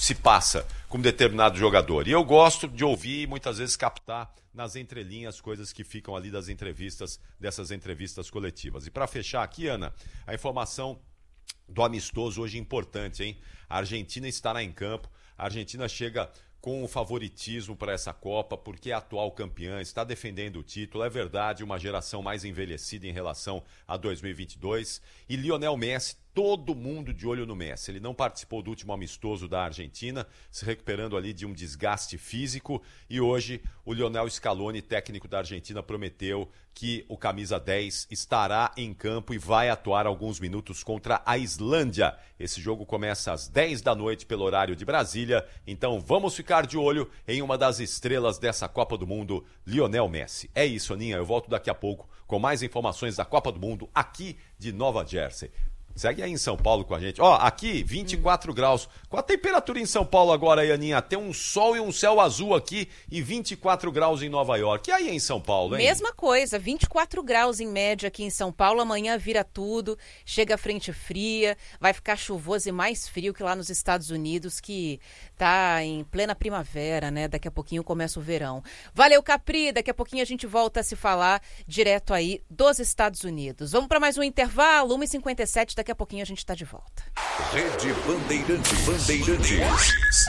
se passa com um determinado jogador. E eu gosto de ouvir e muitas vezes captar nas entrelinhas coisas que ficam ali dessas entrevistas coletivas. E para fechar aqui, Ana, a informação do amistoso hoje importante, hein? A Argentina estará em campo, a Argentina chega com o favoritismo para essa Copa, porque é a atual campeã, está defendendo o título, é verdade, uma geração mais envelhecida em relação a 2022, e Lionel Messi, todo mundo de olho no Messi. Ele não participou do último amistoso da Argentina, se recuperando ali de um desgaste físico, e hoje o Lionel Scaloni, técnico da Argentina, prometeu que o camisa 10 estará em campo e vai atuar alguns minutos contra a Islândia. Esse jogo começa às 10 da noite pelo horário de Brasília, então vamos ficar de olho em uma das estrelas dessa Copa do Mundo, Lionel Messi. É isso, Aninha, eu volto daqui a pouco com mais informações da Copa do Mundo aqui de Nova Jersey. Segue aí em São Paulo com a gente. Ó, aqui, 24 graus. Qual a temperatura em São Paulo agora aí, Aninha? Tem um sol e um céu azul aqui e 24 graus em Nova York. E aí em São Paulo, hein? Mesma coisa, 24 graus em média aqui em São Paulo. Amanhã vira tudo, chega a frente fria, vai ficar chuvoso e mais frio que lá nos Estados Unidos, que tá em plena primavera, né? Daqui a pouquinho começa o verão. Valeu, Capri. Daqui a pouquinho a gente volta a se falar direto aí dos Estados Unidos. Vamos para mais um intervalo, 1h57, daqui a pouquinho a gente está de volta. Rede Bandeirantes.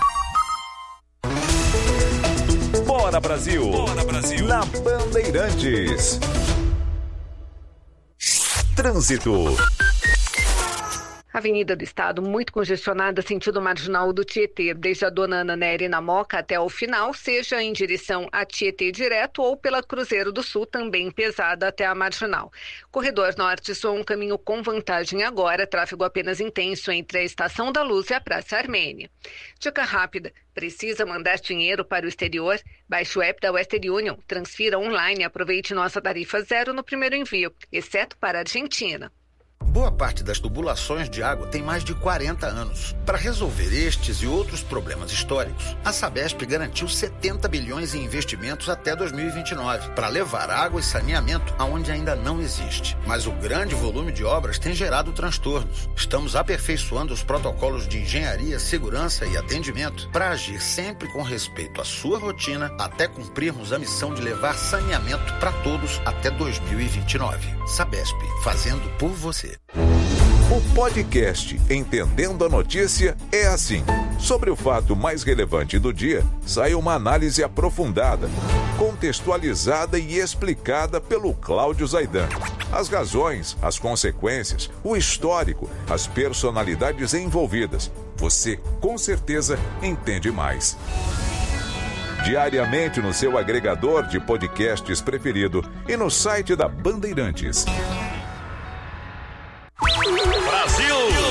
Bora Brasil! Bora Brasil! Na Bandeirantes. Trânsito. Avenida do Estado muito congestionada, sentido marginal do Tietê, desde a Dona Ana Nery na Moca até o final, seja em direção a Tietê direto ou pela Cruzeiro do Sul, também pesada até a marginal. Corredor Norte só um caminho com vantagem agora, tráfego apenas intenso entre a Estação da Luz e a Praça Armênia. Dica rápida, precisa mandar dinheiro para o exterior? Baixe o app da Western Union, transfira online e aproveite nossa tarifa zero no primeiro envio, exceto para a Argentina. Boa parte das tubulações de água tem mais de 40 anos. Para resolver estes e outros problemas históricos, a Sabesp garantiu 70 bilhões em investimentos até 2029, para levar água e saneamento aonde ainda não existe. Mas o grande volume de obras tem gerado transtornos. Estamos aperfeiçoando os protocolos de engenharia, segurança e atendimento para agir sempre com respeito à sua rotina, até cumprirmos a missão de levar saneamento para todos até 2029. Sabesp, fazendo por você. O podcast Entendendo a Notícia é assim. Sobre o fato mais relevante do dia, sai uma análise aprofundada, contextualizada e explicada pelo Cláudio Zaidan. As razões, as consequências, o histórico, as personalidades envolvidas. Você, com certeza, entende mais. Diariamente no seu agregador de podcasts preferido e no site da Bandeirantes. Brasil!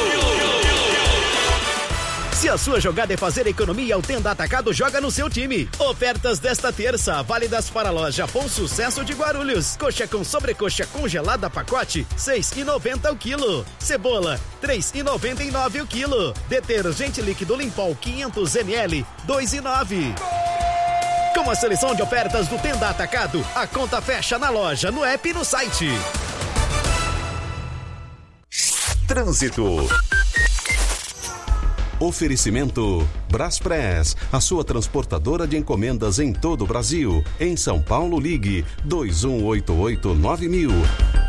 Se a sua jogada é fazer economia, o Tenda Atacado joga no seu time. Ofertas desta terça, válidas para a loja Bom Sucesso de Guarulhos. Coxa com sobrecoxa congelada pacote, R$ 6,90 o quilo. Cebola, R$ 3,99 o quilo. Detergente líquido Limpol 500 ml, R$ 2,09. Com a seleção de ofertas do Tenda Atacado, a conta fecha na loja, no app e no site. Trânsito. Oferecimento Braspress, a sua transportadora de encomendas em todo o Brasil. Em São Paulo, ligue 2188-9000.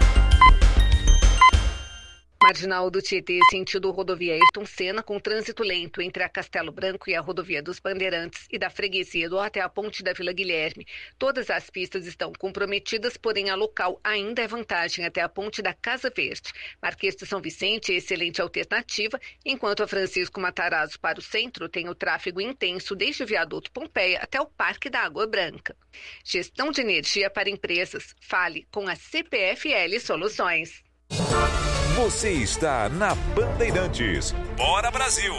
Marginal do Tietê, sentido rodovia Ayrton Senna, com trânsito lento entre a Castelo Branco e a rodovia dos Bandeirantes e da Freguesia do até a ponte da Vila Guilherme. Todas as pistas estão comprometidas, porém a local ainda é vantagem até a ponte da Casa Verde. Marquês de São Vicente, excelente alternativa, enquanto a Francisco Matarazzo para o centro tem o tráfego intenso desde o viaduto Pompeia até o Parque da Água Branca. Gestão de energia para empresas. Fale com a CPFL Soluções. Você está na Bandeirantes. Bora Brasil!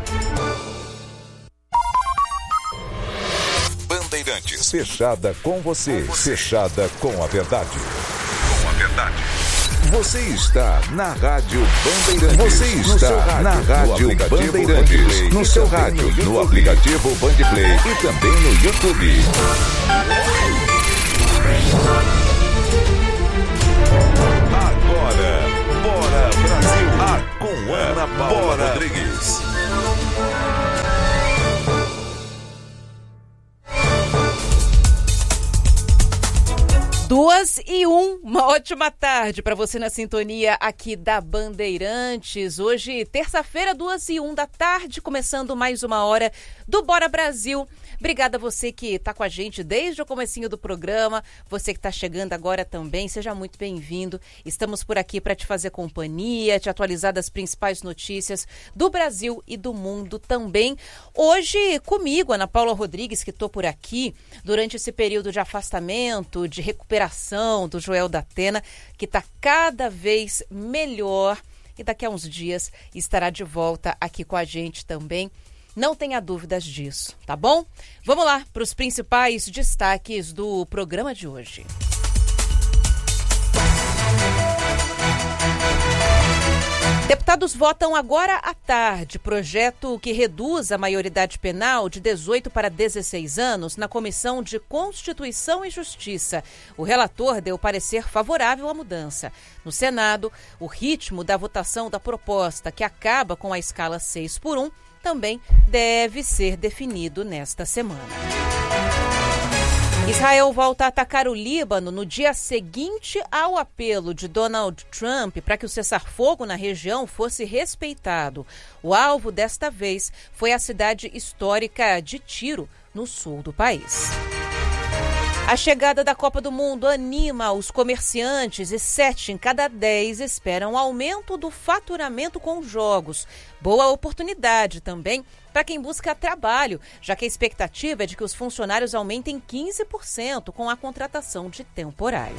Bandeirantes. Fechada com você. Fechada com a verdade. Com a verdade. Você está na Rádio Bandeirantes. Você está na Rádio Bandeirantes. No seu rádio, no aplicativo Bandplay e também no YouTube. Agora, Bora Brasil, com Ana Paula Rodrigues. 2:01, uma ótima tarde para você na sintonia aqui da Bandeirantes. Hoje, terça-feira, 2:01 da tarde, começando mais uma hora do Bora Brasil. Obrigada a você que está com a gente desde o comecinho do programa, você que está chegando agora também, seja muito bem-vindo. Estamos por aqui para te fazer companhia, te atualizar das principais notícias do Brasil e do mundo também. Hoje comigo, Ana Paula Rodrigues, que estou por aqui durante esse período de afastamento, de recuperação do Joel da Atena, que está cada vez melhor e daqui a uns dias estará de volta aqui com a gente também. Não tenha dúvidas disso, tá bom? Vamos lá para os principais destaques do programa de hoje. Deputados votam agora à tarde projeto que reduz a maioridade penal de 18 para 16 anos na Comissão de Constituição e Justiça. O relator deu parecer favorável à mudança. No Senado, o ritmo da votação da proposta, que acaba com a escala 6-1, também deve ser definido nesta semana. Israel volta a atacar o Líbano no dia seguinte ao apelo de Donald Trump para que o cessar-fogo na região fosse respeitado. O alvo desta vez foi a cidade histórica de Tiro, no sul do país. A chegada da Copa do Mundo anima os comerciantes e 7 em cada 10 esperam aumento do faturamento com jogos. Boa oportunidade também para quem busca trabalho, já que a expectativa é de que os funcionários aumentem 15% com a contratação de temporários.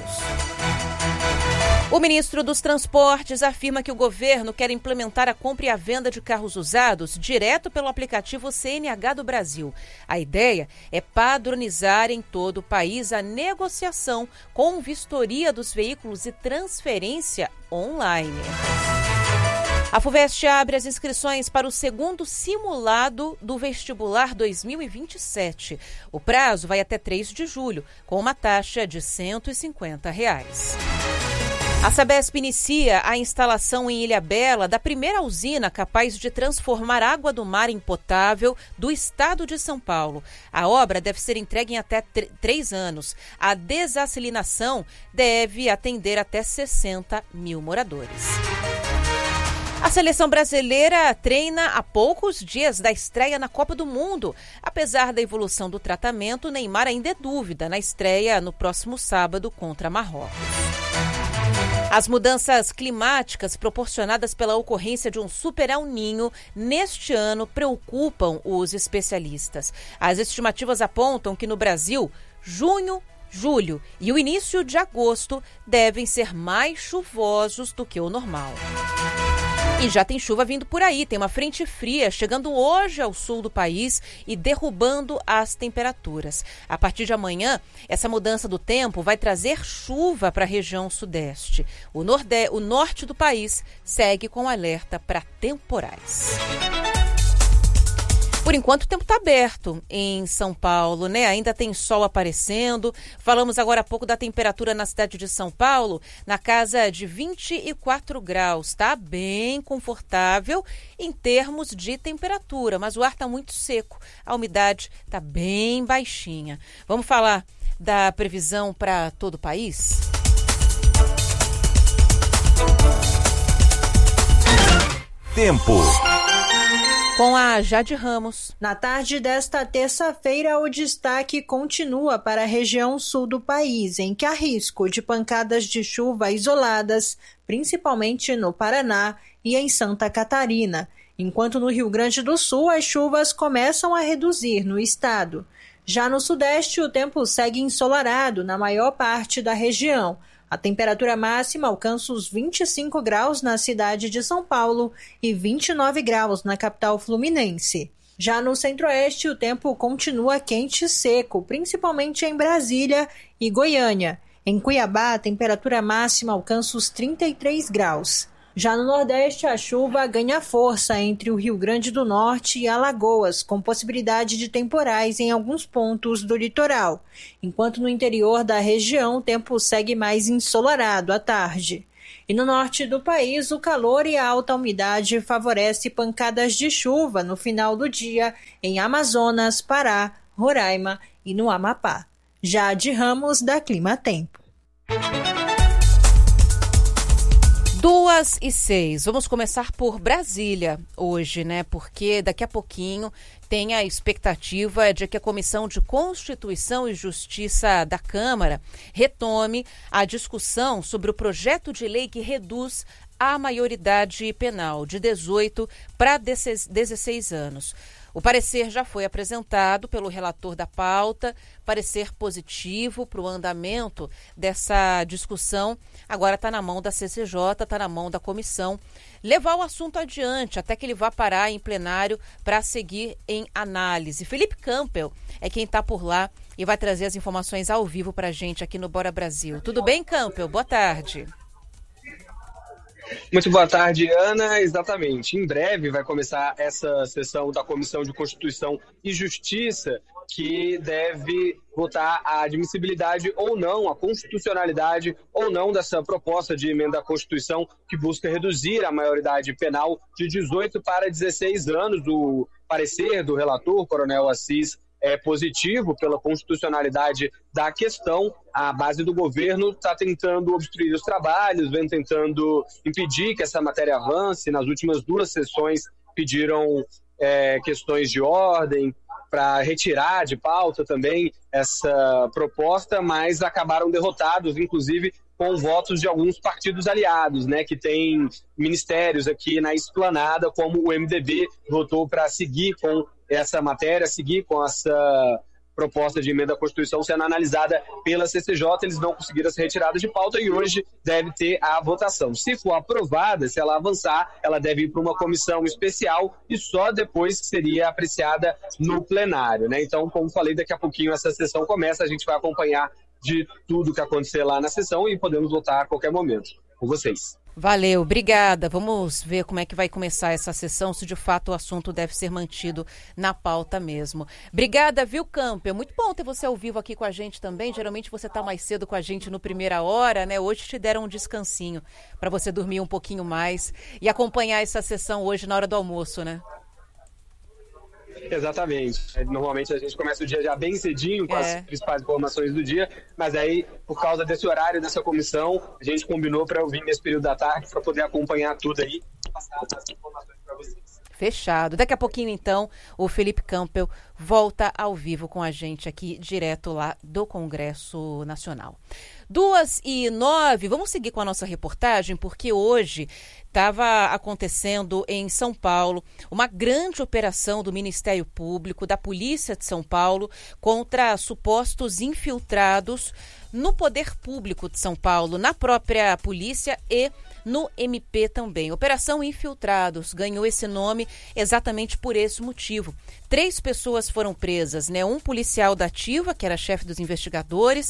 O ministro dos Transportes afirma que o governo quer implementar a compra e a venda de carros usados direto pelo aplicativo CNH do Brasil. A ideia é padronizar em todo o país a negociação com vistoria dos veículos e transferência online. A FUVEST abre as inscrições para o segundo simulado do vestibular 2027. O prazo vai até 3 de julho, com uma taxa de R$ 150. A Sabesp inicia a instalação em Ilhabela da primeira usina capaz de transformar água do mar em potável do estado de São Paulo. A obra deve ser entregue em até 3 anos. A desalinização deve atender até 60 mil moradores. A seleção brasileira treina a poucos dias da estreia na Copa do Mundo. Apesar da evolução do tratamento, Neymar ainda é dúvida na estreia no próximo sábado contra Marrocos. As mudanças climáticas proporcionadas pela ocorrência de um super El Niño neste ano preocupam os especialistas. As estimativas apontam que no Brasil, junho, julho e o início de agosto devem ser mais chuvosos do que o normal. E já tem chuva vindo por aí, tem uma frente fria chegando hoje ao sul do país e derrubando as temperaturas. A partir de amanhã, essa mudança do tempo vai trazer chuva para a região sudeste. O norte do país segue com alerta para temporais. Por enquanto, o tempo está aberto em São Paulo, né? Ainda tem sol aparecendo. Falamos agora há pouco da temperatura na cidade de São Paulo, na casa de 24 graus. Está bem confortável em termos de temperatura, mas o ar está muito seco. A umidade está bem baixinha. Vamos falar da previsão para todo o país? Tempo. Com a Jade Ramos. Na tarde desta terça-feira, o destaque continua para a região sul do país, em que há risco de pancadas de chuva isoladas, principalmente no Paraná e em Santa Catarina, enquanto no Rio Grande do Sul as chuvas começam a reduzir no estado. Já no sudeste, o tempo segue ensolarado na maior parte da região. A temperatura máxima alcança os 25 graus na cidade de São Paulo e 29 graus na capital fluminense. Já no centro-oeste, o tempo continua quente e seco, principalmente em Brasília e Goiânia. Em Cuiabá, a temperatura máxima alcança os 33 graus. Já no Nordeste, a chuva ganha força entre o Rio Grande do Norte e Alagoas, com possibilidade de temporais em alguns pontos do litoral, enquanto no interior da região o tempo segue mais ensolarado à tarde. E no norte do país, o calor e a alta umidade favorecem pancadas de chuva no final do dia em Amazonas, Pará, Roraima e no Amapá. Jade Ramos, da Clima Tempo. 2h06. Vamos começar por Brasília hoje, né? Porque daqui a pouquinho tem a expectativa de que a Comissão de Constituição e Justiça da Câmara retome a discussão sobre o projeto de lei que reduz a maioridade penal de 18 para 16 anos. O parecer já foi apresentado pelo relator da pauta, parecer positivo para o andamento dessa discussão. Agora está na mão da CCJ, está na mão da comissão, levar o assunto adiante até que ele vá parar em plenário para seguir em análise. Felipe Campbell é quem está por lá e vai trazer as informações ao vivo para a gente aqui no Bora Brasil. Tudo bem, Campbell? Boa tarde. Muito boa tarde, Ana. Exatamente. Em breve vai começar essa sessão da Comissão de Constituição e Justiça, que deve votar a admissibilidade ou não, a constitucionalidade ou não dessa proposta de emenda à Constituição que busca reduzir a maioridade penal de 18 para 16 anos. O parecer do relator, Coronel Assis, é positivo pela constitucionalidade da questão. A base do governo está tentando obstruir os trabalhos, vem tentando impedir que essa matéria avance. Nas últimas 2 sessões pediram questões de ordem para retirar de pauta também essa proposta, mas acabaram derrotados, inclusive com votos de alguns partidos aliados, né, que tem ministérios aqui na esplanada, como o MDB votou para seguir com essa matéria, seguir com essa proposta de emenda à Constituição sendo analisada pela CCJ. Eles não conseguiram essa retirada de pauta e hoje deve ter a votação. Se for aprovada, se ela avançar, ela deve ir para uma comissão especial e só depois seria apreciada no plenário, né? Então, como falei, daqui a pouquinho essa sessão começa, a gente vai acompanhar de tudo que acontecer lá na sessão e podemos votar a qualquer momento com vocês. Valeu, obrigada. Vamos ver como é que vai começar essa sessão, se de fato o assunto deve ser mantido na pauta mesmo. Obrigada, viu, Campbell? Muito bom ter você ao vivo aqui com a gente também. Geralmente você está mais cedo com a gente no Primeira Hora, né? Hoje te deram um descansinho para você dormir um pouquinho mais e acompanhar essa sessão hoje na hora do almoço, né? Exatamente. Normalmente a gente começa o dia já bem cedinho com as principais informações do dia, mas aí, por causa desse horário dessa comissão, a gente combinou para eu vir nesse período da tarde para poder acompanhar tudo aí e passar as informações para vocês. Fechado. Daqui a pouquinho, então, o Felipe Campbell volta ao vivo com a gente aqui, direto lá do Congresso Nacional. 2h09, vamos seguir com a nossa reportagem, porque hoje estava acontecendo em São Paulo uma grande operação do Ministério Público, da Polícia de São Paulo, contra supostos infiltrados no poder público de São Paulo, na própria polícia e no MP também. Operação Infiltrados ganhou esse nome exatamente por esse motivo. 3 pessoas foram presas, né? Um policial da Ativa, que era chefe dos investigadores,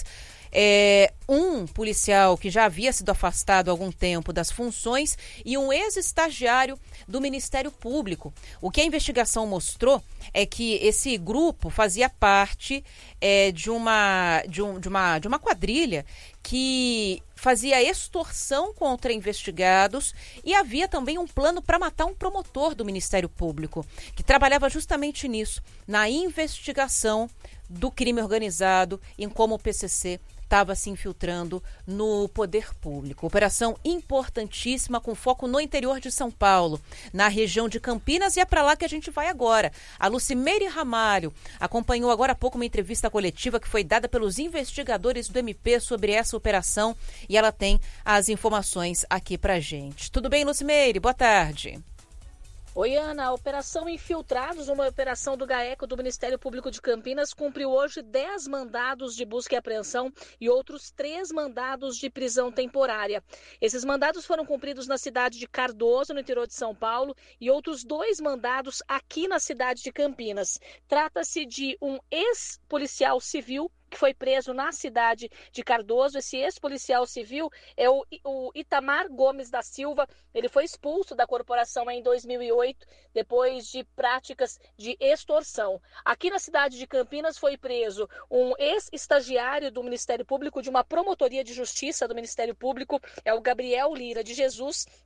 um policial que já havia sido afastado há algum tempo das funções e um ex-estagiário do Ministério Público. O que a investigação mostrou é que esse grupo fazia parte de uma quadrilha que fazia extorsão contra investigados e havia também um plano para matar um promotor do Ministério Público, que trabalhava justamente nisso, na investigação do crime organizado, em como o PCC estava se infiltrando no poder público. Operação importantíssima, com foco no interior de São Paulo, na região de Campinas, e é para lá que a gente vai agora. A Lucimeire Ramalho acompanhou agora há pouco uma entrevista coletiva que foi dada pelos investigadores do MP sobre essa operação e ela tem as informações aqui para gente. Tudo bem, Lucimeire? Boa tarde. Oi, Ana. A Operação Infiltrados, uma operação do GAECO do Ministério Público de Campinas, cumpriu hoje 10 mandados de busca e apreensão e outros 3 mandados de prisão temporária. Esses mandados foram cumpridos na cidade de Cardoso, no interior de São Paulo, e outros 2 mandados aqui na cidade de Campinas. Trata-se de um ex-policial civil que foi preso na cidade de Cardoso. Esse ex-policial civil é o Itamar Gomes da Silva. Ele foi expulso da corporação em 2008, depois de práticas de extorsão. Aqui na cidade de Campinas foi preso um ex-estagiário do Ministério Público, de uma promotoria de justiça do Ministério Público, é o Gabriel Lira de Jesus.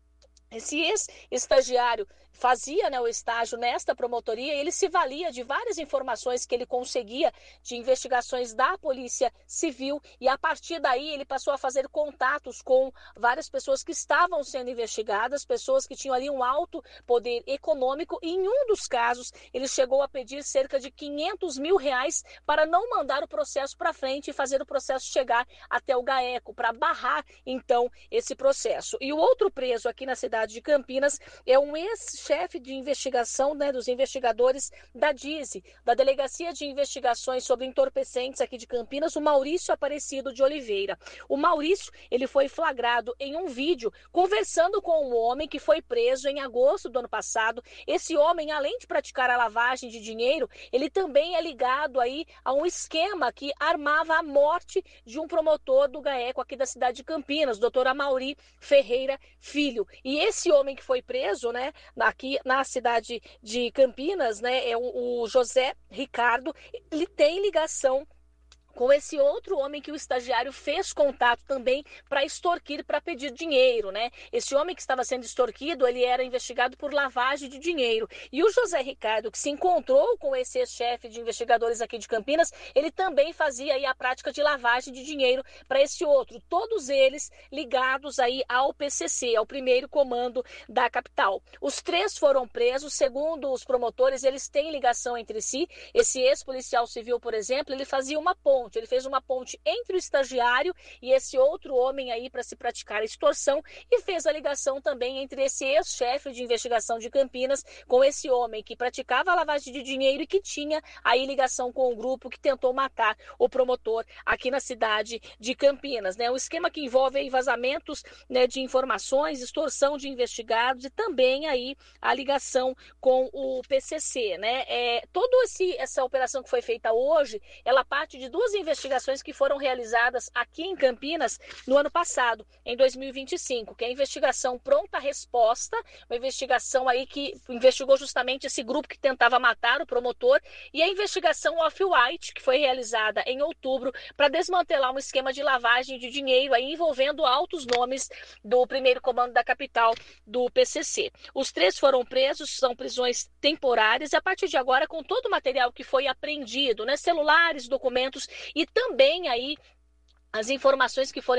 Esse ex-estagiário fazia, né, o estágio nesta promotoria, ele se valia de várias informações que ele conseguia de investigações da Polícia Civil, e a partir daí ele passou a fazer contatos com várias pessoas que estavam sendo investigadas, pessoas que tinham ali um alto poder econômico, e em um dos casos ele chegou a pedir cerca de R$500 mil para não mandar o processo para frente e fazer o processo chegar até o GAECO, para barrar então esse processo. E o outro preso aqui na cidade de Campinas é um ex-chefe de investigação, né, dos investigadores da DISE, da Delegacia de Investigações sobre Entorpecentes aqui de Campinas, o Maurício Aparecido de Oliveira. O Maurício, ele foi flagrado em um vídeo conversando com um homem que foi preso em agosto do ano passado. Esse homem, além de praticar a lavagem de dinheiro, ele também é ligado aí a um esquema que armava a morte de um promotor do GAECO aqui da cidade de Campinas, o doutor Amaury Ferreira Filho. E esse homem que foi preso, né, aqui na cidade de Campinas, né, é o José Ricardo. Ele tem ligação com esse outro homem que o estagiário fez contato também para extorquir, para pedir dinheiro, né? Esse homem que estava sendo extorquido, ele era investigado por lavagem de dinheiro. E o José Ricardo, que se encontrou com esse ex-chefe de investigadores aqui de Campinas, ele também fazia aí a prática de lavagem de dinheiro para esse outro. Todos eles ligados aí ao PCC, ao primeiro comando da capital. Os três foram presos, segundo os promotores, eles têm ligação entre si. Esse ex-policial civil, por exemplo, ele fazia uma ponte. Ele fez uma ponte entre o estagiário e esse outro homem aí para se praticar a extorsão, e fez a ligação também entre esse ex-chefe de investigação de Campinas com esse homem que praticava a lavagem de dinheiro e que tinha aí ligação com o grupo que tentou matar o promotor aqui na cidade de Campinas, né? Um esquema que envolve aí vazamentos, né, de informações, extorsão de investigados e também aí a ligação com o PCC, né? Toda essa operação que foi feita hoje, ela parte de duas investigações que foram realizadas aqui em Campinas no ano passado, em 2025, que é a investigação Pronta Resposta, uma investigação aí que investigou justamente esse grupo que tentava matar o promotor, e a investigação Off-White, que foi realizada em outubro para desmantelar um esquema de lavagem de dinheiro aí envolvendo altos nomes do primeiro comando da capital do PCC. Os três foram presos, são prisões temporárias, e a partir de agora, com todo o material que foi apreendido, né, celulares, documentos, e também aí as informações que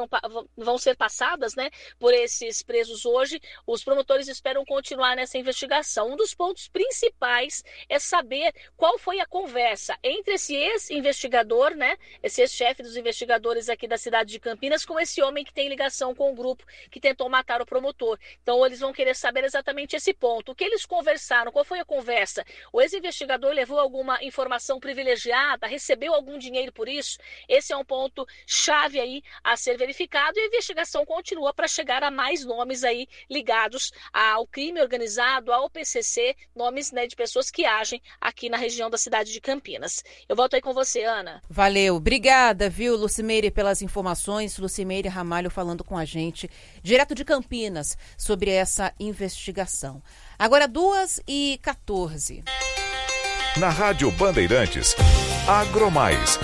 vão ser passadas, né, por esses presos hoje, os promotores esperam continuar nessa investigação. Um dos pontos principais é saber qual foi a conversa entre esse ex-investigador, né, esse ex-chefe dos investigadores aqui da cidade de Campinas, com esse homem que tem ligação com o grupo que tentou matar o promotor. Então eles vão querer saber exatamente esse ponto. O que eles conversaram? Qual foi a conversa? O ex-investigador levou alguma informação privilegiada? Recebeu algum dinheiro por isso? Esse é um ponto chave aí a ser verificado, e a investigação continua para chegar a mais nomes aí ligados ao crime organizado, ao PCC, nomes, né, de pessoas que agem aqui na região da cidade de Campinas. Eu volto aí com você, Ana. Valeu, obrigada, viu, Lucimeire, pelas informações. Lucimeire Ramalho falando com a gente, direto de Campinas, sobre essa investigação. Agora 2h14. Na Rádio Bandeirantes, Agromais.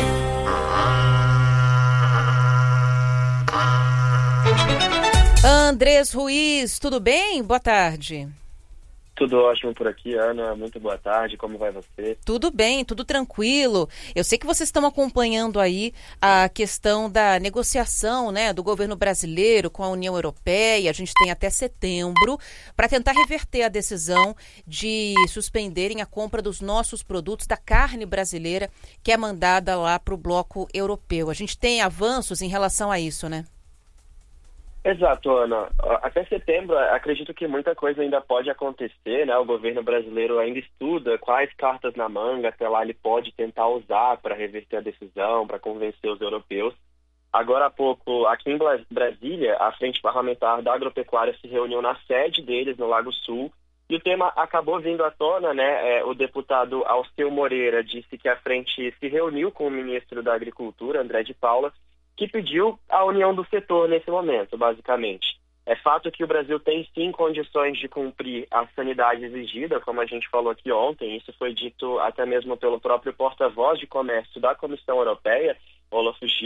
Andrés Ruiz, tudo bem? Boa tarde. Tudo ótimo por aqui, Ana. Muito boa tarde. Como vai você? Tudo bem, tudo tranquilo. Eu sei que vocês estão acompanhando aí a questão da negociação, né, do governo brasileiro com a União Europeia. A gente tem até setembro para tentar reverter a decisão de suspenderem a compra dos nossos produtos, da carne brasileira, que é mandada lá para o bloco europeu. A gente tem avanços em relação a isso, né? Exato, Ana. Até setembro, acredito que muita coisa ainda pode acontecer, né? O governo brasileiro ainda estuda quais cartas na manga até lá ele pode tentar usar para reverter a decisão, para convencer os europeus. Agora há pouco, aqui em Brasília, a Frente Parlamentar da Agropecuária se reuniu na sede deles, no Lago Sul, e o tema acabou vindo à tona, né? O deputado Alceu Moreira disse que a frente se reuniu com o ministro da Agricultura, André de Paula, que pediu a união do setor nesse momento, basicamente. É fato que o Brasil tem, sim, condições de cumprir a sanidade exigida, como a gente falou aqui ontem. Isso foi dito até mesmo pelo próprio porta-voz de comércio da Comissão Europeia, Olaf Scholz.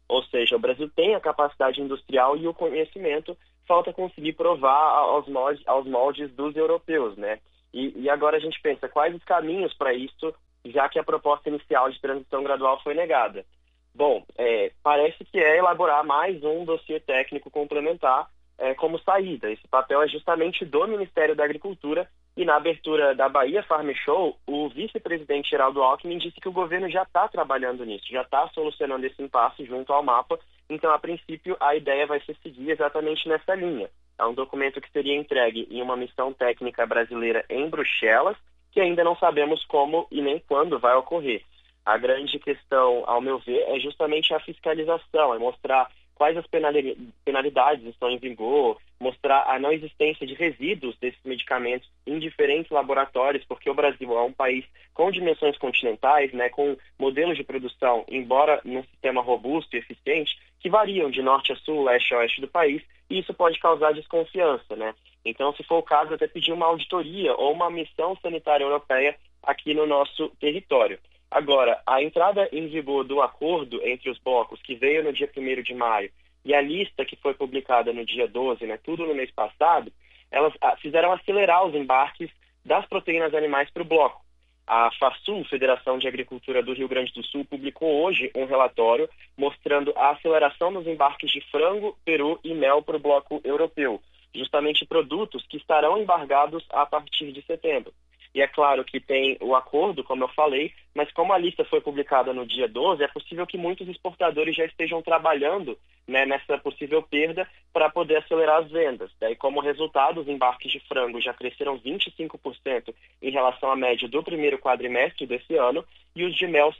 Ou seja, o Brasil tem a capacidade industrial e o conhecimento, falta conseguir provar aos moldes dos europeus, né? E agora a gente pensa, quais os caminhos para isso, já que a proposta inicial de transição gradual foi negada? Bom, parece que é elaborar mais um dossiê técnico complementar como saída. Esse papel é justamente do Ministério da Agricultura, e na abertura da Bahia Farm Show, o vice-presidente Geraldo Alckmin disse que o governo já está trabalhando nisso, já está solucionando esse impasse junto ao MAPA. Então, a princípio, a ideia vai ser seguir exatamente nessa linha. É um documento que seria entregue em uma missão técnica brasileira em Bruxelas, que ainda não sabemos como e nem quando vai ocorrer. A grande questão, ao meu ver, é justamente a fiscalização, é mostrar quais as penalidades estão em vigor, mostrar a não existência de resíduos desses medicamentos em diferentes laboratórios, porque o Brasil é um país com dimensões continentais, né, com modelos de produção, embora num sistema robusto e eficiente, que variam de norte a sul, leste a oeste do país, e isso pode causar desconfiança, né? Então, se for o caso, até pedir uma auditoria ou uma missão sanitária europeia aqui no nosso território. Agora, a entrada em vigor do acordo entre os blocos, que veio no dia 1º de maio, e a lista que foi publicada no dia 12, né, tudo no mês passado, elas fizeram acelerar os embarques das proteínas animais para o bloco. A FASUL, Federação de Agricultura do Rio Grande do Sul, publicou hoje um relatório mostrando a aceleração dos embarques de frango, peru e mel para o bloco europeu, justamente produtos que estarão embargados a partir de setembro. E é claro que tem o acordo, como eu falei, mas como a lista foi publicada no dia 12, é possível que muitos exportadores já estejam trabalhando, né, nessa possível perda para poder acelerar as vendas. Daí, como resultado, os embarques de frango já cresceram 25% em relação à média do primeiro quadrimestre desse ano e os de mel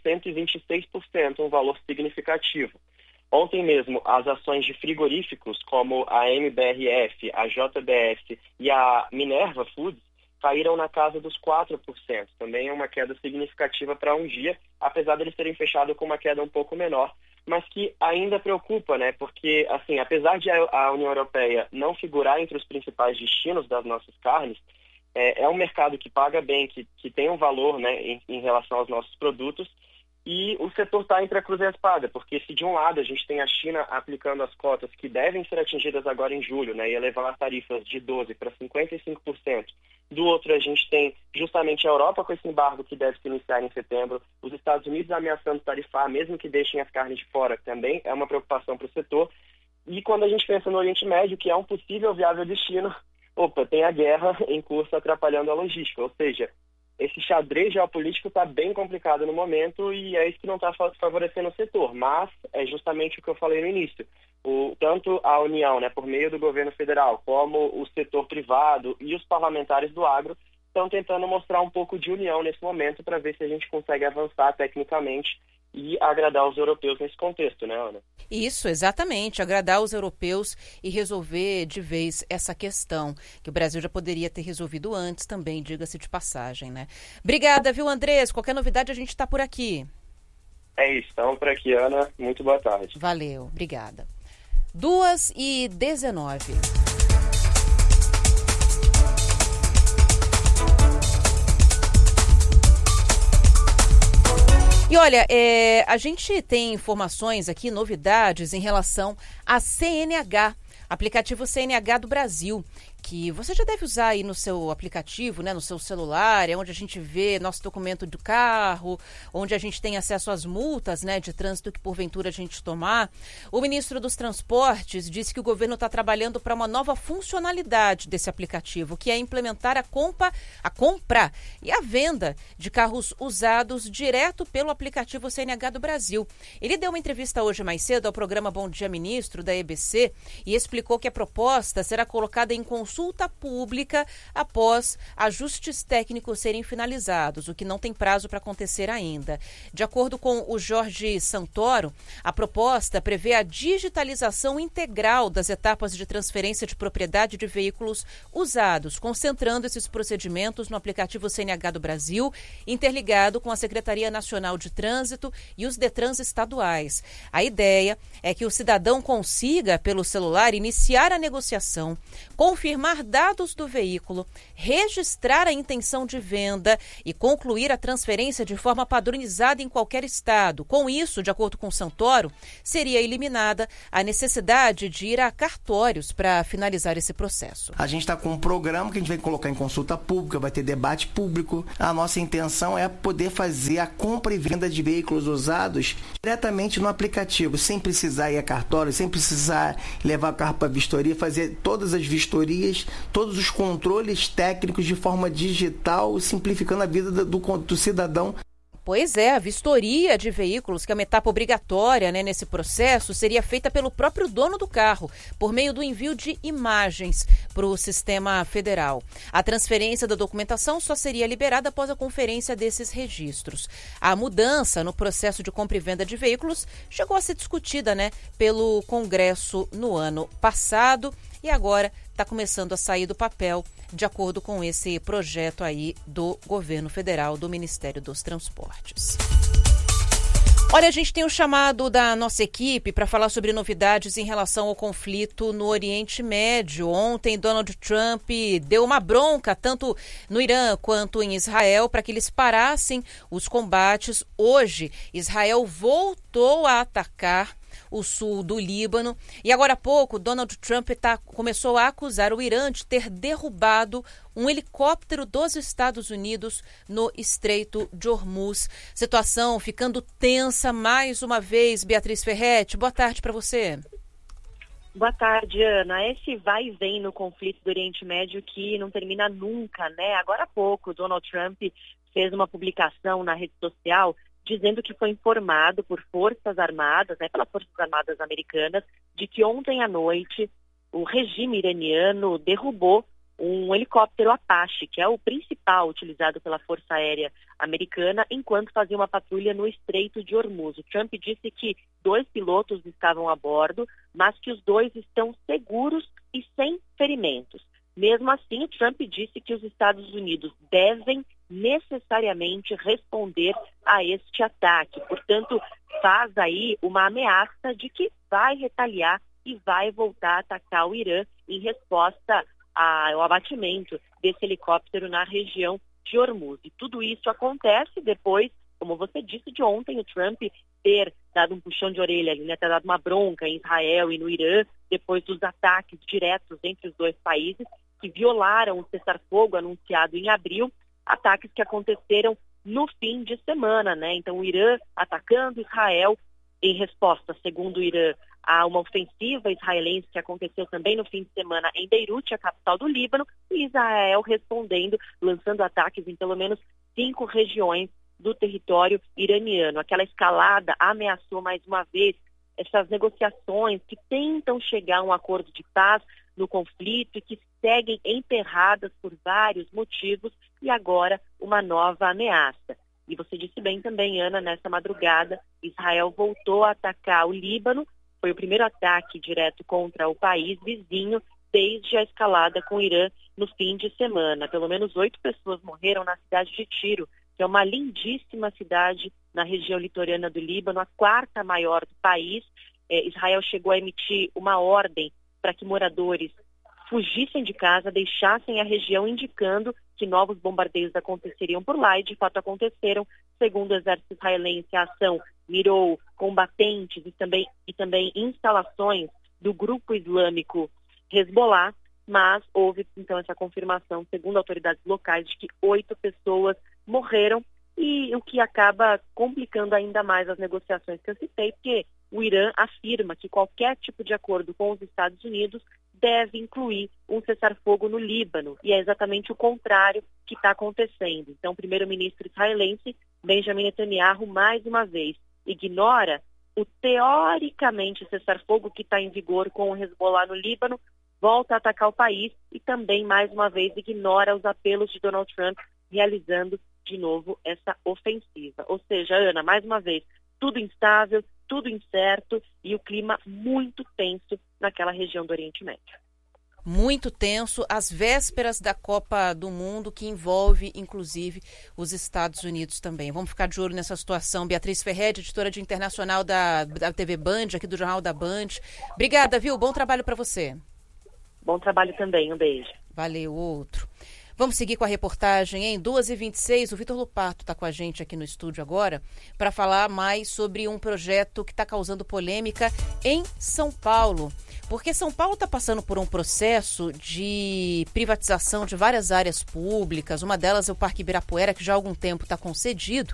126%, um valor significativo. Ontem mesmo, as ações de frigoríficos como a MBRF, a JBS e a Minerva Foods caíram na casa dos 4%. Também é uma queda significativa para um dia, apesar de eles terem fechado com uma queda um pouco menor, mas que ainda preocupa, né? Porque, assim, apesar de a União Europeia não figurar entre os principais destinos das nossas carnes, é um mercado que paga bem, que tem um valor, né, em relação aos nossos produtos, e o setor está entre a cruz e a espada, porque se de um lado a gente tem a China aplicando as cotas que devem ser atingidas agora em julho, né, e elevar as tarifas de 12% para 55%, do outro a gente tem justamente a Europa com esse embargo que deve se iniciar em setembro, os Estados Unidos ameaçando tarifar, mesmo que deixem as carnes de fora, também é uma preocupação para o setor. E quando a gente pensa no Oriente Médio, que é um possível viável destino, tem a guerra em curso atrapalhando a logística, ou seja, esse xadrez geopolítico está bem complicado no momento e é isso que não está favorecendo o setor. Mas é justamente o que eu falei no início. Tanto a União, né, por meio do governo federal, como o setor privado e os parlamentares do agro estão tentando mostrar um pouco de união nesse momento para ver se a gente consegue avançar tecnicamente e agradar os europeus nesse contexto, né, Ana? Isso, exatamente, agradar os europeus e resolver de vez essa questão, que o Brasil já poderia ter resolvido antes também, diga-se de passagem, né? Obrigada, viu, Andrés? Qualquer novidade a gente está por aqui. É isso, estamos por aqui, Ana. Muito boa tarde. Valeu, obrigada. 2h19. E olha, a gente tem informações aqui, novidades em relação à CNH, aplicativo CNH do Brasil, que você já deve usar aí no seu aplicativo, né, no seu celular, é onde a gente vê nosso documento do carro, onde a gente tem acesso às multas, né, de trânsito que porventura a gente tomar. O ministro dos Transportes disse que o governo está trabalhando para uma nova funcionalidade desse aplicativo, que é implementar a compra e a venda de carros usados direto pelo aplicativo CNH do Brasil. Ele deu uma entrevista hoje mais cedo ao programa Bom Dia Ministro, da EBC, e explicou que a proposta será colocada em consulta pública após ajustes técnicos serem finalizados, o que não tem prazo para acontecer ainda. De acordo com o Jorge Santoro, a proposta prevê a digitalização integral das etapas de transferência de propriedade de veículos usados, concentrando esses procedimentos no aplicativo CNH do Brasil, interligado com a Secretaria Nacional de Trânsito e os Detrans estaduais. A ideia é que o cidadão consiga, pelo celular, iniciar a negociação, confirmar tomar dados do veículo, registrar a intenção de venda e concluir a transferência de forma padronizada em qualquer estado. Com isso, de acordo com Santoro, seria eliminada a necessidade de ir a cartórios para finalizar esse processo. A gente está com um programa que a gente vai colocar em consulta pública, vai ter debate público. A nossa intenção é poder fazer a compra e venda de veículos usados diretamente no aplicativo, sem precisar ir a cartório, sem precisar levar o carro para vistoria, fazer todas as vistorias, todos os controles técnicos de forma digital, simplificando a vida do cidadão. Pois é, a vistoria de veículos, que é uma etapa obrigatória, nesse processo, seria feita pelo próprio dono do carro, por meio do envio de imagens para o sistema federal. A transferência da documentação só seria liberada após a conferência desses registros. A mudança no processo de compra e venda de veículos chegou a ser discutida, pelo Congresso no ano passado e agora está começando a sair do papel, de acordo com esse projeto aí do governo federal, do Ministério dos Transportes. Olha, a gente tem um chamado da nossa equipe para falar sobre novidades em relação ao conflito no Oriente Médio. Ontem, Donald Trump deu uma bronca tanto no Irã quanto em Israel para que eles parassem os combates. Hoje, Israel voltou a atacar o sul do Líbano. E agora há pouco, Donald Trump começou a acusar o Irã de ter derrubado um helicóptero dos Estados Unidos no Estreito de Hormuz. Situação ficando tensa mais uma vez. Beatriz Ferretti, boa tarde para você. Boa tarde, Ana. Esse vai e vem no conflito do Oriente Médio que não termina nunca, Agora há pouco, Donald Trump fez uma publicação na rede social dizendo que foi informado por Forças Armadas, pelas Forças Armadas americanas, de que ontem à noite o regime iraniano derrubou um helicóptero Apache, que é o principal utilizado pela Força Aérea Americana, enquanto fazia uma patrulha no Estreito de Hormuz. O Trump disse que 2 pilotos estavam a bordo, mas que os 2 estão seguros e sem ferimentos. Mesmo assim, o Trump disse que os Estados Unidos devem necessariamente responder a este ataque. Portanto, faz aí uma ameaça de que vai retaliar e vai voltar a atacar o Irã em resposta ao abatimento desse helicóptero na região de Hormuz. E tudo isso acontece depois, como você disse, de ontem o Trump ter dado um puxão de orelha, ter dado uma bronca em Israel e no Irã, depois dos ataques diretos entre os 2 países que violaram o cessar-fogo anunciado em abril, ataques que aconteceram no fim de semana, Então, o Irã atacando Israel em resposta, segundo o Irã, a uma ofensiva israelense que aconteceu também no fim de semana em Beirute, a capital do Líbano, e Israel respondendo, lançando ataques em pelo menos 5 regiões do território iraniano. Aquela escalada ameaçou mais uma vez essas negociações que tentam chegar a um acordo de paz no conflito e que seguem emperradas por vários motivos, e agora uma nova ameaça. E você disse bem também, Ana, nessa madrugada, Israel voltou a atacar o Líbano. Foi o primeiro ataque direto contra o país vizinho desde a escalada com o Irã no fim de semana. Pelo menos 8 pessoas morreram na cidade de Tiro, que é uma lindíssima cidade na região litorânea do Líbano, a 4ª maior do país. Israel chegou a emitir uma ordem para que moradores fugissem de casa, deixassem a região, indicando que novos bombardeios aconteceriam por lá, e de fato aconteceram. Segundo o exército israelense, a ação mirou combatentes e também instalações do grupo islâmico Hezbollah, mas houve então essa confirmação, segundo autoridades locais, de que 8 pessoas morreram, e o que acaba complicando ainda mais as negociações que eu citei, porque o Irã afirma que qualquer tipo de acordo com os Estados Unidos deve incluir um cessar-fogo no Líbano, e é exatamente o contrário que está acontecendo. Então, o primeiro-ministro israelense, Benjamin Netanyahu, mais uma vez, ignora o teoricamente cessar-fogo que está em vigor com o Hezbollah no Líbano, volta a atacar o país e também, mais uma vez, ignora os apelos de Donald Trump, realizando de novo essa ofensiva. Ou seja, Ana, mais uma vez, tudo instável, tudo incerto e o clima muito tenso naquela região do Oriente Médio. Muito tenso, às vésperas da Copa do Mundo, que envolve, inclusive, os Estados Unidos também. Vamos ficar de olho nessa situação. Beatriz Ferretti, editora de internacional da TV Band, aqui do Jornal da Band. Obrigada, viu? Bom trabalho para você. Bom trabalho também. Um beijo. Valeu, outro. Vamos seguir com a reportagem, em 2h26. O Vitor Lupato está com a gente aqui no estúdio agora para falar mais sobre um projeto que está causando polêmica em São Paulo. Porque São Paulo está passando por um processo de privatização de várias áreas públicas. Uma delas é o Parque Ibirapuera, que já há algum tempo está concedido.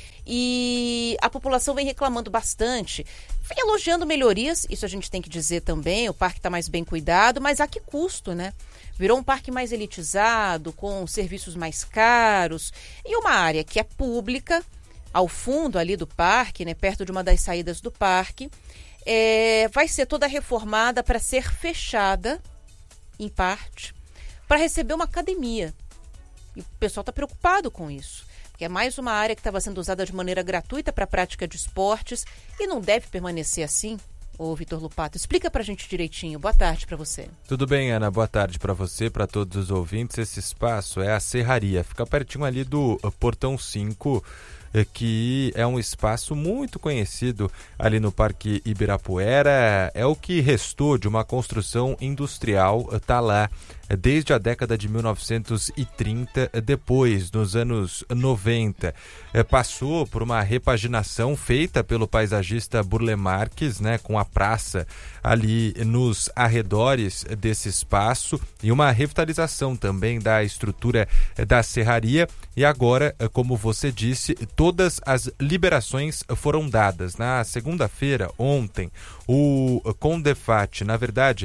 E a população vem reclamando bastante, vem elogiando melhorias, isso a gente tem que dizer também, o parque está mais bem cuidado, mas a que custo, né? Virou um parque mais elitizado, com serviços mais caros, e uma área que é pública, ao fundo ali do parque, né, perto de uma das saídas do parque, vai ser toda reformada para ser fechada, em parte, para receber uma academia. E o pessoal está preocupado com isso. É mais uma área que estava sendo usada de maneira gratuita para a prática de esportes e não deve permanecer assim. Ô, Vitor Lupato, explica pra gente direitinho. Boa tarde para você. Tudo bem, Ana? Boa tarde para você, para todos os ouvintes. Esse espaço é a Serraria, fica pertinho ali do Portão 5, que é um espaço muito conhecido ali no Parque Ibirapuera. É o que restou de uma construção industrial, tá lá desde a década de 1930, depois, nos anos 90, passou por uma repaginação feita pelo paisagista Burle Marx, né, com a praça ali nos arredores desse espaço e uma revitalização também da estrutura da serraria. E agora, como você disse, todas as liberações foram dadas. Na segunda-feira, ontem, o CONDEFAT, na verdade,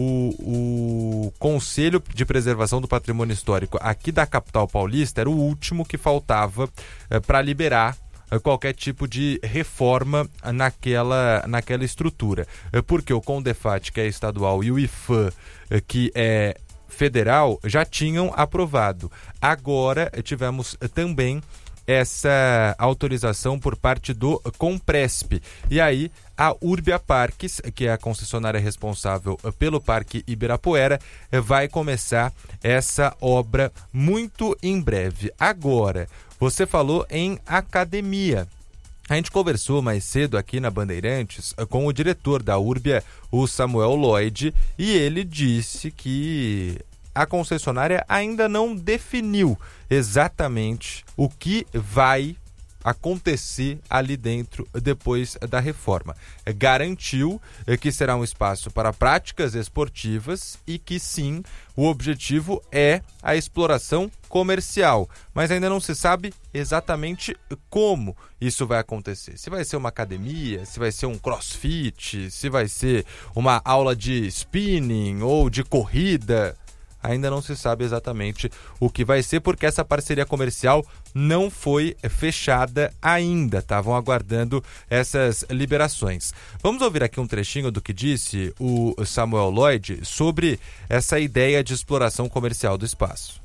o Conselho de Preservação do Patrimônio Histórico aqui da capital paulista era o último que faltava para liberar qualquer tipo de reforma naquela estrutura. Porque o CONDEFAT, que é estadual, e o IFAM, que é federal, já tinham aprovado. Agora tivemos também essa autorização por parte do Compresp. E aí a Urbia Parques, que é a concessionária responsável pelo Parque Ibirapuera, vai começar essa obra muito em breve. Agora, você falou em academia. A gente conversou mais cedo aqui na Bandeirantes com o diretor da Urbia, o Samuel Lloyd, e ele disse que a concessionária ainda não definiu exatamente o que vai acontecer ali dentro depois da reforma. Garantiu que será um espaço para práticas esportivas e que sim, o objetivo é a exploração comercial, mas ainda não se sabe exatamente como isso vai acontecer. Se vai ser uma academia, se vai ser um crossfit, se vai ser uma aula de spinning ou de corrida. Ainda não se sabe exatamente o que vai ser, porque essa parceria comercial não foi fechada ainda. Estavam aguardando essas liberações. Vamos ouvir aqui um trechinho do que disse o Samuel Lloyd sobre essa ideia de exploração comercial do espaço.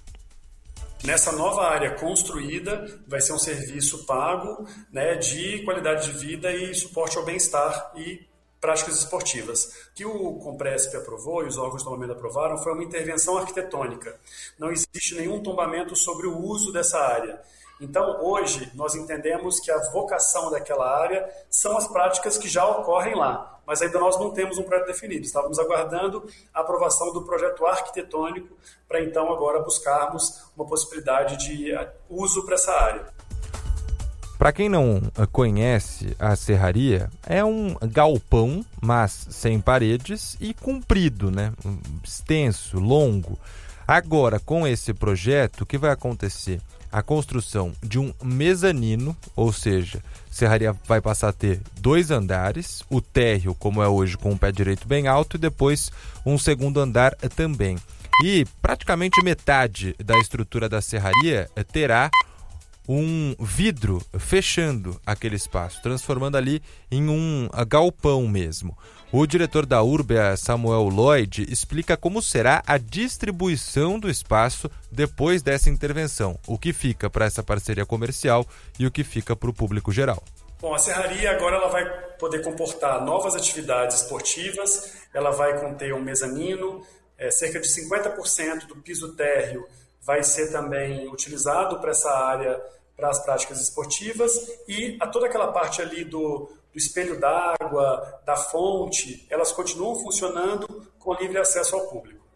Nessa nova área construída, vai ser um serviço pago, né, de qualidade de vida e suporte ao bem-estar e práticas esportivas. O que o Compresp aprovou e os órgãos de tombamento aprovaram foi uma intervenção arquitetônica. Não existe nenhum tombamento sobre o uso dessa área. Então, hoje, nós entendemos que a vocação daquela área são as práticas que já ocorrem lá, mas ainda nós não temos um projeto definido. Estávamos aguardando a aprovação do projeto arquitetônico para, então, agora buscarmos uma possibilidade de uso para essa área. Para quem não conhece a serraria, é um galpão, mas sem paredes e comprido, né? Extenso, longo. Agora, com esse projeto, o que vai acontecer? A construção de um mezanino, ou seja, a serraria vai passar a ter 2 andares, o térreo, como é hoje, com o pé direito bem alto, e depois um segundo andar também. E praticamente metade da estrutura da serraria terá um vidro fechando aquele espaço, transformando ali em um galpão mesmo. O diretor da Urbia, Samuel Lloyd, explica como será a distribuição do espaço depois dessa intervenção, o que fica para essa parceria comercial e o que fica para o público geral. Bom, a serraria agora ela vai poder comportar novas atividades esportivas, ela vai conter um mezanino, cerca de 50% do piso térreo vai ser também utilizado para essa área, para as práticas esportivas, e toda aquela parte ali do espelho d'água, da fonte, elas continuam funcionando com livre acesso ao público.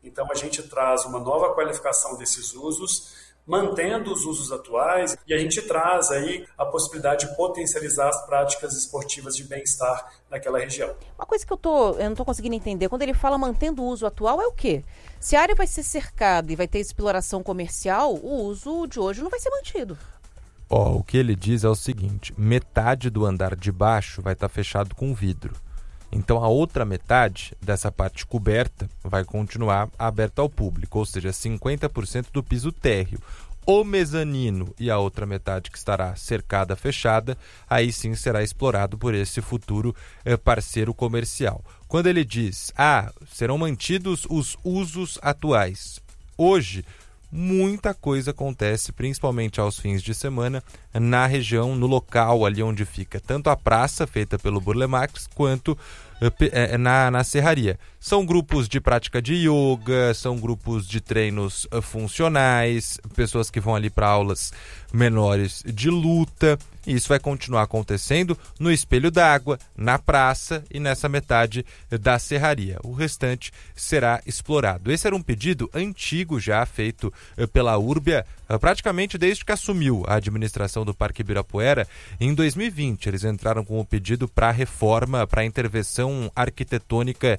Então, a gente traz uma nova qualificação desses usos, mantendo os usos atuais, e a gente traz aí a possibilidade de potencializar as práticas esportivas de bem-estar naquela região. Uma coisa que eu não estou conseguindo entender, quando ele fala mantendo o uso atual, é o quê? Se a área vai ser cercada e vai ter exploração comercial, o uso de hoje não vai ser mantido. O que ele diz é o seguinte: metade do andar de baixo vai estar fechado com vidro. Então a outra metade dessa parte coberta vai continuar aberta ao público, ou seja, 50% do piso térreo. O mezanino e a outra metade que estará cercada, fechada, aí sim será explorado por esse futuro parceiro comercial. Quando ele diz, serão mantidos os usos atuais. Hoje, muita coisa acontece, principalmente aos fins de semana, na região, no local ali onde fica tanto a praça feita pelo Burle Marx, quanto na serraria. São grupos de prática de yoga, são grupos de treinos funcionais, pessoas que vão ali para aulas menores de luta. E isso vai continuar acontecendo no Espelho d'Água, na praça e nessa metade da serraria. O restante será explorado. Esse era um pedido antigo já feito pela Urbia, praticamente desde que assumiu a administração do Parque Ibirapuera. Em 2020, eles entraram com o pedido para reforma, para intervenção arquitetônica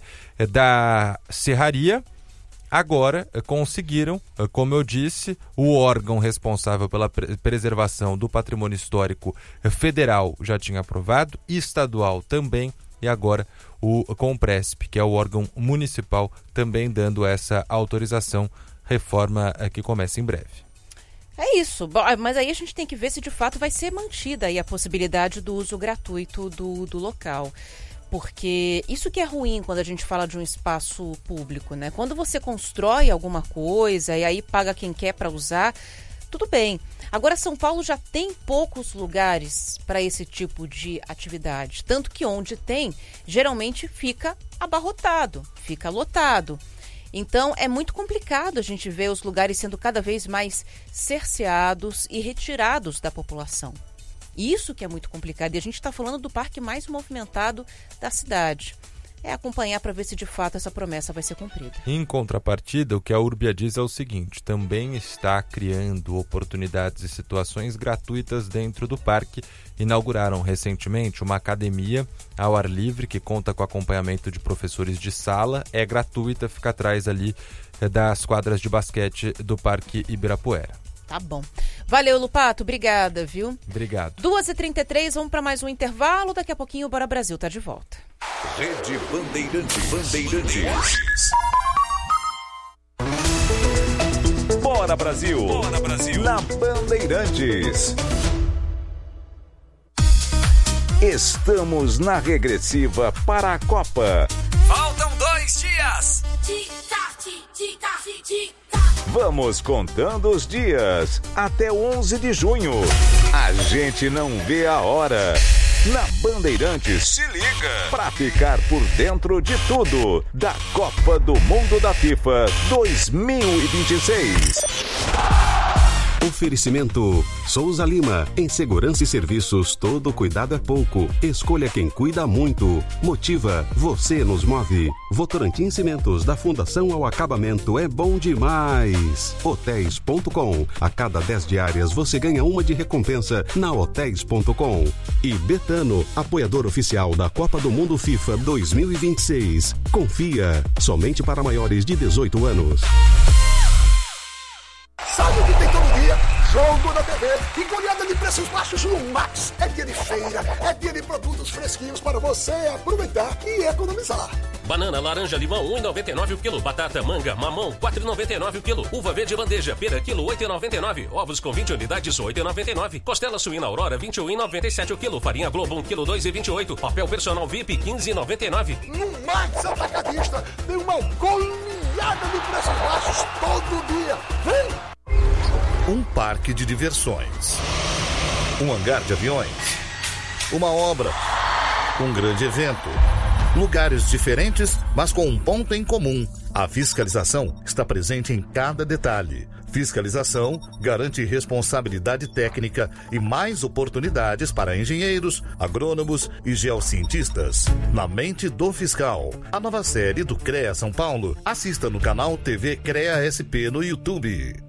da serraria. Agora conseguiram, como eu disse, o órgão responsável pela preservação do patrimônio histórico federal já tinha aprovado, estadual também, e agora o Compresp, que é o órgão municipal, também dando essa autorização, reforma que começa em breve. É isso, mas aí a gente tem que ver se de fato vai ser mantida aí a possibilidade do uso gratuito do local. Porque isso que é ruim quando a gente fala de um espaço público, né? Quando você constrói alguma coisa e aí paga quem quer para usar, tudo bem. Agora, São Paulo já tem poucos lugares para esse tipo de atividade. Tanto que onde tem, geralmente fica abarrotado, fica lotado. Então, é muito complicado a gente ver os lugares sendo cada vez mais cerceados e retirados da população. Isso que é muito complicado. E a gente está falando do parque mais movimentado da cidade. É acompanhar para ver se de fato essa promessa vai ser cumprida. Em contrapartida, o que a Urbia diz é o seguinte: também está criando oportunidades e situações gratuitas dentro do parque. Inauguraram recentemente uma academia ao ar livre que conta com acompanhamento de professores de sala. É gratuita, fica atrás ali das quadras de basquete do Parque Ibirapuera. Tá bom. Valeu, Lupato. Obrigada, viu? Obrigado. 2h33, vamos para mais um intervalo. Daqui a pouquinho o Bora Brasil tá de volta. Rede Bandeirantes. Bora Brasil. Bora Brasil. Na Bandeirantes. Estamos na regressiva para a Copa. Faltam 2 dias. Vamos contando os dias até 11 de junho. A gente não vê a hora. Na Bandeirantes, se liga pra ficar por dentro de tudo da Copa do Mundo da FIFA 2026. Oferecimento Souza Lima. Em segurança e serviços, todo cuidado é pouco. Escolha quem cuida muito. Motiva, você nos move. Votorantim Cimentos, da fundação ao acabamento, é bom demais. Hotéis.com. A cada 10 diárias você ganha uma de recompensa na Hotéis.com. E Betano, apoiador oficial da Copa do Mundo FIFA 2026. Confia, somente para maiores de 18 anos. Sabe o que tem todo dia? Jogo da TV e goleada de preços baixos no Max. É dia de feira, é dia de produtos fresquinhos para você aproveitar e economizar. Banana, laranja, limão, 1,99 o quilo. Batata, manga, mamão, 4,99 o quilo. Uva verde bandeja, pera, quilo, 8,99. Ovos com 20 unidades, 8,99. Costela suína Aurora, 21,97 o quilo. Farinha Globo, 1 quilo, 2,28. Papel personal VIP, 15,99. No Max Atacadista tem uma goleada de preços baixos todo dia. Vem! Um parque de diversões, um hangar de aviões, uma obra, um grande evento, Lugares diferentes, mas com um ponto em comum. A fiscalização está presente em cada detalhe. Fiscalização garante responsabilidade técnica e mais oportunidades para engenheiros, agrônomos e geocientistas. Na mente do fiscal. A nova série do CREA São Paulo. Assista no canal TV CREA SP no YouTube.